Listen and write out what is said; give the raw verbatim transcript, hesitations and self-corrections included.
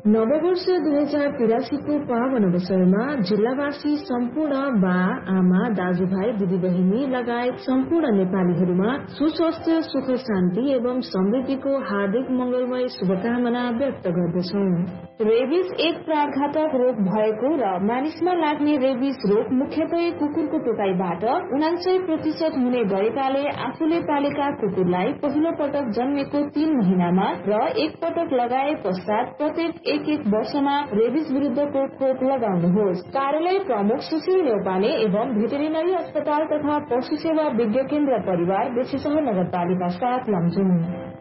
नववर्ष दुई हजार तिरासीको पावन अवसरमा जिल्लावासी सम्पूर्ण बा आमा दाजुभाइ दिदीबहिनी लगायत सम्पूर्ण नेपालीहरूमा सुस्वास्थ्य सुख शान्ति एवं समृद्धिको हार्दिक मंगलमय शुभकामना व्यक्त गर्दछौ। रेबिस एक प्राणघातक रोग भएको र मानिसमा लाग्ने रेबिस रोग मुख्यतः कुकुरको टोकाईबाट उनान्सय प्रतिशत हुने गरेकाले आफूले पालेका कुकुरलाई पहिलो पटक जन्मेको तीन महिनामा र एक पटक लगाए पश्चात प्रत्येक एक एक वर्षमा रेबिस विरूद्धको खोप लगाउनुहोस्। कार्यालय प्रमुख सुशील नेपाले एवं भेटेरिनरी अस्पताल तथा पशु सेवा विज्ञ केन्द्र परिवार बेसीसह नगरपालिका साथ लमजुङ।